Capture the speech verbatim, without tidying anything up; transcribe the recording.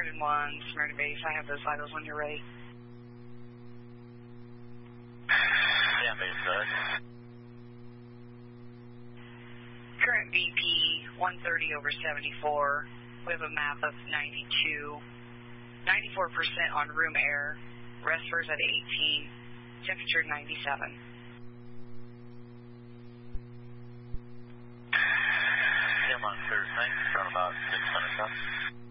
Meriden one, Meriden Base. I have those vitals when you're ready. Yeah, base, Doug. Current B P one thirty over seventy-four. We have a map of ninety-two. ninety-four percent on room air. Respir's at eighteen. Temperature ninety-seven. Yeah, I'm on clear, thanks. Around about six hundred up.